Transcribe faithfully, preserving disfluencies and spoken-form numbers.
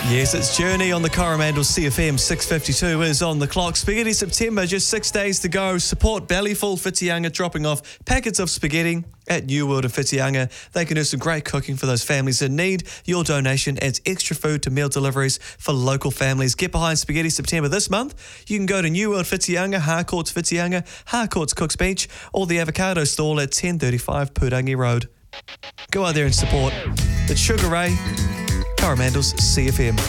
Yes, it's Journey on the Coromandel C F M. six fifty-two is on the clock. Spaghetti September, just six days to go. Support Bellyful Whitianga dropping off packets of spaghetti at New World of Whitianga. They can do some great cooking for those families in need. Your donation adds extra food to meal deliveries for local families. Get behind Spaghetti September this month. You can go to New World Whitianga, Harcourts Whitianga, Harcourts Cooks Beach, or the Avocado Stall at ten thirty-five Purangi Road. Go out there and support. It's Sugar Ray, Coromandel's C F M.